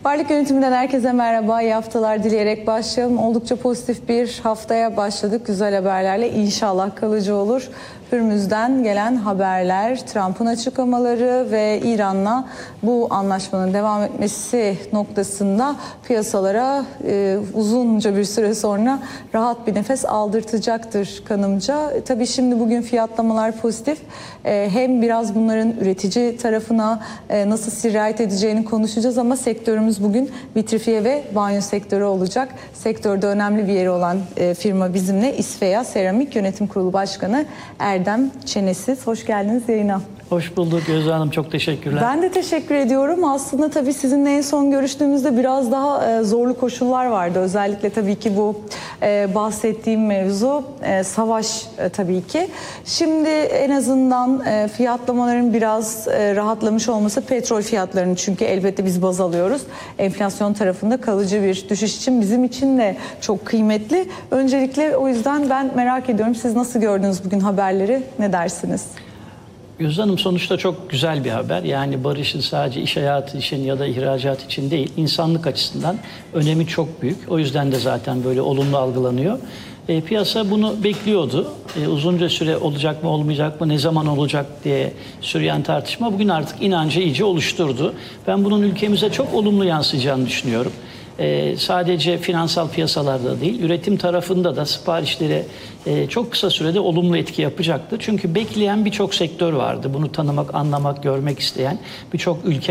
Varlık yönetiminden herkese merhaba, iyi haftalar dileyerek başlayalım. Oldukça pozitif bir haftaya başladık güzel haberlerle. İnşallah kalıcı olur. Hürmüz'den gelen haberler, Trump'ın açıklamaları ve İran'la bu anlaşmanın devam etmesi noktasında piyasalara uzunca bir süre sonra rahat bir nefes aldırtacaktır kanımca. Tabii şimdi bugün fiyatlamalar pozitif. Hem biraz bunların üretici tarafına nasıl sirayet edeceğini konuşacağız ama sektörümüz bugün vitrifiye ve banyo sektörü olacak. Sektörde önemli bir yeri olan firma bizimle, İsveya Seramik Yönetim Kurulu Başkanı Erdem Çenesiz. Hoş geldiniz yayına. Hoş bulduk Gözde Hanım, çok teşekkürler. Ben de teşekkür ediyorum. Aslında tabii sizinle en son görüştüğümüzde biraz daha zorlu koşullar vardı. Özellikle tabii ki bu bahsettiğim mevzu savaş tabii ki. Şimdi en azından fiyatlamaların biraz rahatlamış olması, petrol fiyatlarını çünkü elbette biz baz alıyoruz. Enflasyon tarafında kalıcı bir düşüş için bizim için de çok kıymetli. Öncelikle o yüzden ben merak ediyorum, siz nasıl gördünüz bugün haberleri, ne dersiniz? Gözde Hanım, sonuçta çok güzel bir haber. Yani barışın sadece iş hayatı için ya da ihracat için değil, insanlık açısından önemi çok büyük. O yüzden de zaten böyle olumlu algılanıyor. Piyasa bunu bekliyordu. Uzunca süre olacak mı olmayacak mı, ne zaman olacak diye süren tartışma bugün artık inancı iyice oluşturdu. Ben bunun ülkemize çok olumlu yansıyacağını düşünüyorum. Sadece finansal piyasalarda değil, üretim tarafında da siparişlere çok kısa sürede olumlu etki yapacaktı. Çünkü bekleyen birçok sektör vardı. Bunu tanımak, anlamak, görmek isteyen birçok ülke